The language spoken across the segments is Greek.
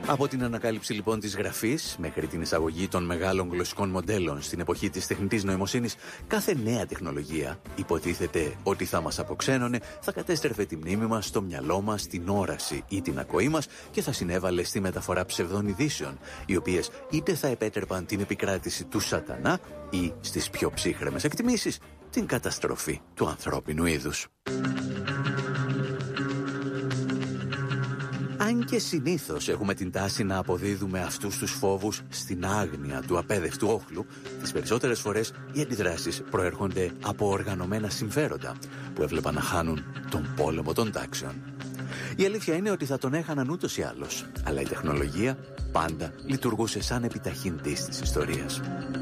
Από την ανακάλυψη λοιπόν της γραφής μέχρι την εισαγωγή των μεγάλων γλωσσικών μοντέλων στην εποχή της τεχνητής νοημοσύνης, κάθε νέα τεχνολογία υποτίθεται ότι θα μας αποξένωνε, θα κατέστρεφε τη μνήμη μας, το μυαλό μας, την όραση ή την ακοή μας και θα συνέβαλε στη μεταφορά ψευδών ειδήσεων, οι οποίες είτε θα επέτρεπαν την επικράτηση του σατανά ή, στις πιο ψύχρεμες εκτιμήσεις, την καταστροφή του ανθρώπινου είδους. Αν και συνήθως έχουμε την τάση να αποδίδουμε αυτούς τους φόβους στην άγνοια του απέδευτου όχλου, τις περισσότερες φορές οι αντιδράσεις προέρχονται από οργανωμένα συμφέροντα που έβλεπαν να χάνουν τον πόλεμο των τάξεων. Η αλήθεια είναι ότι θα τον έχαναν ούτως ή άλλως, αλλά η τεχνολογία πάντα λειτουργούσε σαν επιταχυντής της ιστορίας.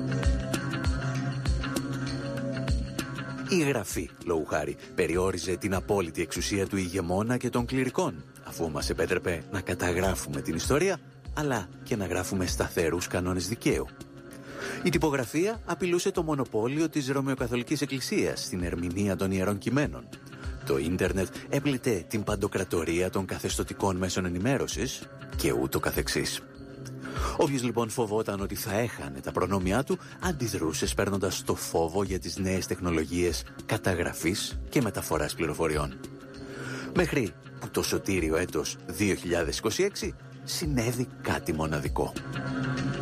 Η γραφή, λόγου χάρη, περιόριζε την απόλυτη εξουσία του ηγεμόνα και των κληρικών, αφού μας επέτρεπε να καταγράφουμε την ιστορία, αλλά και να γράφουμε σταθερούς κανόνες δικαίου. Η τυπογραφία απειλούσε το μονοπόλιο της Ρωμαιοκαθολικής Εκκλησίας στην ερμηνεία των Ιερών Κειμένων. Το ίντερνετ έπλητε την παντοκρατορία των καθεστωτικών μέσων ενημέρωσης και ούτω καθεξής. Όποιος λοιπόν φοβόταν ότι θα έχανε τα προνόμια του, αντιδρούσε σπέρνοντας το φόβο για τις νέες τεχνολογίες καταγραφής και μεταφοράς πληροφοριών. Μέχρι το σωτήριο έτος 2026 συνέβη κάτι μοναδικό.